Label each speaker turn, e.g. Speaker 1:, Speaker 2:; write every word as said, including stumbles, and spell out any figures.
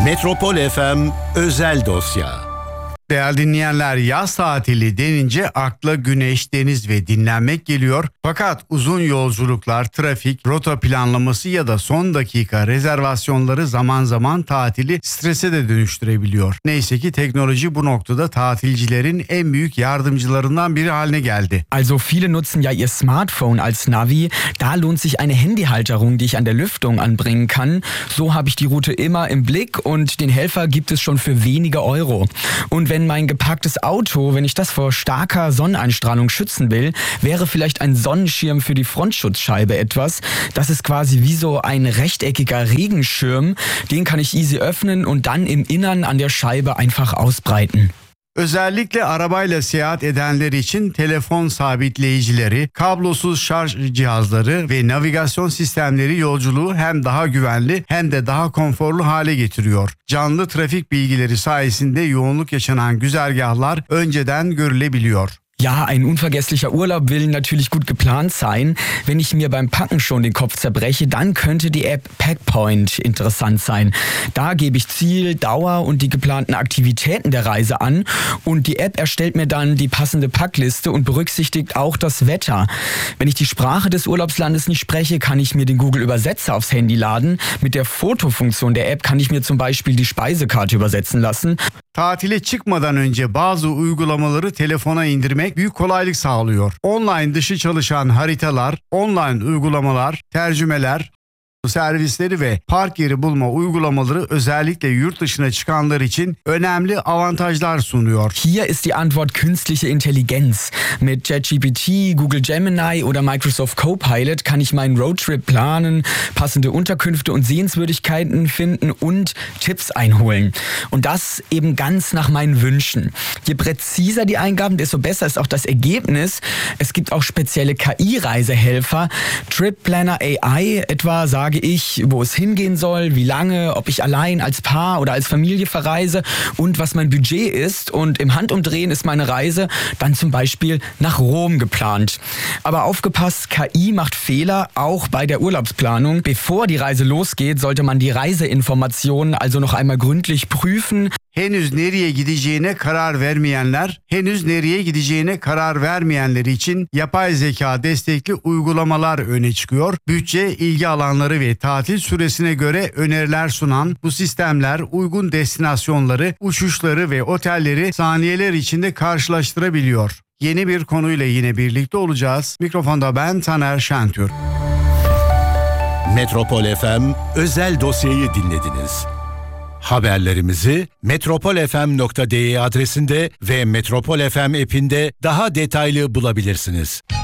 Speaker 1: Metropol F M Özel Dosya.
Speaker 2: Değerli dinleyenler, yaz tatili denince akla güneş, deniz ve dinlenmek geliyor. Fakat uzun yolculuklar, trafik, rota planlaması ya da son dakika rezervasyonları zaman zaman tatili strese de dönüştürebiliyor. Neyse ki teknoloji bu noktada tatilcilerin en büyük yardımcılarından biri haline geldi.
Speaker 3: Also viele nutzen ja ihr Smartphone als Navi. Da lohnt sich eine Handyhalterung, die ich an der Lüftung anbringen kann. So habe ich die Route immer im Blick und den Helfer gibt es schon für wenige Euro. Und wenn mein geparktes Auto, wenn ich das vor starker Sonneneinstrahlung schützen will, wäre vielleicht ein Sonnenschirm für die Frontschutzscheibe etwas. Das ist quasi wie so ein rechteckiger Regenschirm. Den kann ich easy öffnen und dann im Innern an der Scheibe einfach ausbreiten.
Speaker 2: Özellikle arabayla seyahat edenler için telefon sabitleyicileri, kablosuz şarj cihazları ve navigasyon sistemleri yolculuğu hem daha güvenli hem de daha konforlu hale getiriyor. Canlı trafik bilgileri sayesinde yoğunluk yaşanan güzergahlar önceden görülebiliyor.
Speaker 3: Ja, ein unvergesslicher Urlaub will natürlich gut geplant sein. Wenn ich mir beim Packen schon den Kopf zerbreche, dann könnte die App Packpoint interessant sein. Da gebe ich Ziel, Dauer und die geplanten Aktivitäten der Reise an und die App erstellt mir dann die passende Packliste und berücksichtigt auch das Wetter. Wenn ich die Sprache des Urlaubslandes nicht spreche, kann ich mir den Google-Übersetzer aufs Handy laden. Mit der Fotofunktion der App kann ich mir zum Beispiel die Speisekarte übersetzen lassen.
Speaker 2: Tatile çıkmadan önce bazı uygulamaları telefona indirmek büyük kolaylık sağlıyor. Online dışı çalışan haritalar, online uygulamalar, tercümeler, servisleri ve park yeri bulma uygulamaları özellikle yurt dışına çıkanlar için önemli avantajlar sunuyor.
Speaker 3: Hier ist die Antwort künstliche Intelligenz. Mit ChatGPT, Google Gemini oder Microsoft Copilot kann ich meinen Roadtrip planen, passende Unterkünfte und Sehenswürdigkeiten finden und Tipps einholen. Und das eben ganz nach meinen Wünschen. Je präziser die Eingaben, desto besser ist auch das Ergebnis. Es gibt auch spezielle K I-Reisehelfer. Trip Planner A I etwa sage ich, wo es hingehen soll, wie lange, ob ich allein, als Paar oder als Familie verreise und was mein Budget ist. Und im Handumdrehen ist meine Reise dann zum Beispiel nach Rom geplant. Aber aufgepasst, K I macht Fehler, auch bei der Urlaubsplanung. Bevor die Reise losgeht, sollte man die Reiseinformationen also noch einmal gründlich prüfen.
Speaker 2: Henüz nereye gideceğine karar vermeyenler, henüz nereye gideceğine karar vermeyenler için yapay zeka destekli uygulamalar öne çıkıyor. Bütçe, ilgi alanları ve tatil süresine göre öneriler sunan bu sistemler uygun destinasyonları, uçuşları ve otelleri saniyeler içinde karşılaştırabiliyor. Yeni bir konuyla yine birlikte olacağız. Mikrofonda ben Taner Şentürk.
Speaker 1: Metropol F M Özel Dosyayı dinlediniz. Haberlerimizi metropol f m nokta d e adresinde ve Metropol F M app'inde daha detaylı bulabilirsiniz.